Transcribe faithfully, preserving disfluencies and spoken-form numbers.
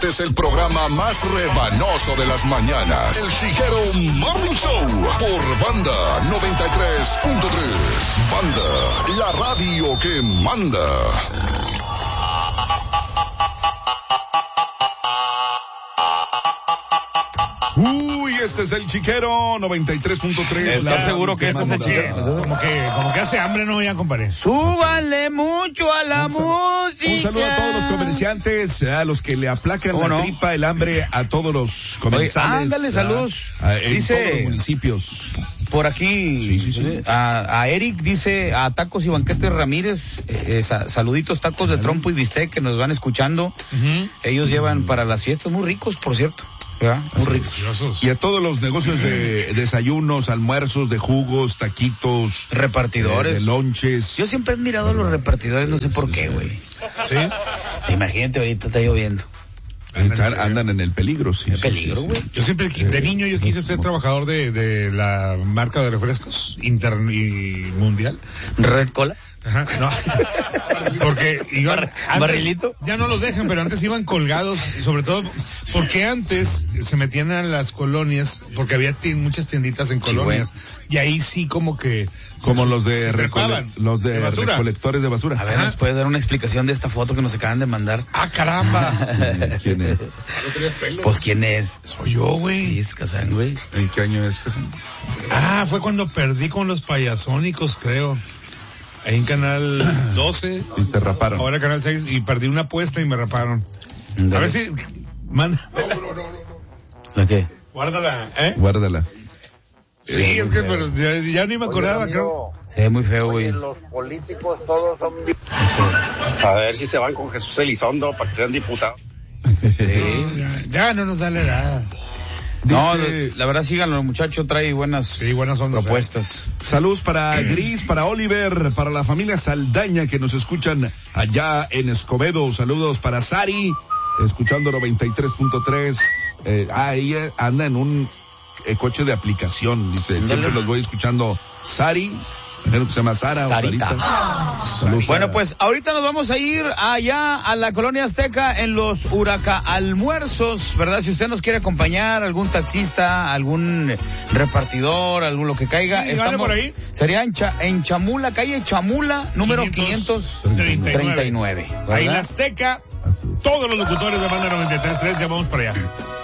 Este es el programa más rebanoso de las mañanas. El Chiguero Morning Show por Banda noventa y tres punto tres. Banda, la radio que manda. Uy, este es el Chiquero noventa y tres punto tres. ¿Estás seguro que este es el Chiquero? Como que, como que hace hambre, no ya, compadre. Súbanle mucho a la un música. Un saludo a todos los comerciantes, a los que le aplacan la no? tripa, el hambre, a todos los comensales. Oye, ándale, saludos. A, en dice, todos los municipios. Por aquí, sí, sí, sí. A, a Eric dice, a Tacos y Banquetes Ramírez, eh, sa, saluditos, tacos de trompo y bistec que nos van escuchando. Uh-huh. Ellos llevan uh-huh. para las fiestas muy ricos, por cierto. ¿verdad? Muy ricos. Y a todos los negocios de desayunos, almuerzos, de jugos, taquitos. Repartidores. Eh, de lonches. Yo siempre he admirado a los repartidores, no sé por qué, güey. ¿Sí? Imagínate, ahorita está lloviendo. Andan, andan en el peligro, sí. ¿El peligro, güey? Yo siempre, de niño, yo quise ser trabajador de, de la marca de refrescos inter y mundial. ¿Red Cola? Ajá, no. Porque iban, Bar, antes, barrilito. Ya no los dejan, pero antes iban colgados, sobre todo porque antes se metían a las colonias, porque había t- muchas tienditas en colonias, sí, y ahí sí como que como se, los de, recole- los de, de recolectores de basura. A ver, ¿nos puedes dar una explicación de esta foto que nos acaban de mandar? ¡Ah, caramba! ¿Quién es? ¿No tenías pelo? Pues ¿quién es? Soy yo, güey. Sí, es Kazán, güey. ¿En qué año es Kazán? Ah, fue cuando perdí con los payasónicos, creo. Ahí en Canal doce. Y te raparon. Ahora Canal seis, y perdí una apuesta y me raparon. Dale. A ver si... Manda. No, no, no, no. ¿La qué? Guárdala, ¿eh? Guárdala. Sí, eh, es que pero ya, ya ni me acordaba, oye, creo. Se ve muy feo, güey. Los políticos todos son... A ver si se van con Jesús Elizondo para que sean diputados. Sí. Ya, ya no nos da la edad. No, Dice, la verdad síganlo, el muchacho trae buenas, sí, buenas ondas, propuestas. ¿eh? Saludos para Gris, para Oliver, para la familia Saldaña que nos escuchan allá en Escobedo. Saludos para Sari, escuchando noventa y tres punto tres. Eh, ah, ella anda en un eh, coche de aplicación, dice. Dale. Siempre los voy escuchando. Sari. Imagino que se llama Sara Sarita. o Sarita. Bueno, pues ahorita nos vamos a ir allá a la Colonia Azteca en los Huraca Almuerzos, ¿verdad? Si usted nos quiere acompañar, algún taxista, algún repartidor, algún lo que caiga. Sí, estamos, por ahí. Sería en, Cha, en Chamula, calle Chamula, número quinientos treinta y nueve. Ahí en la Azteca, todos los locutores de Banda noventa y tres punto tres ya vamos para allá.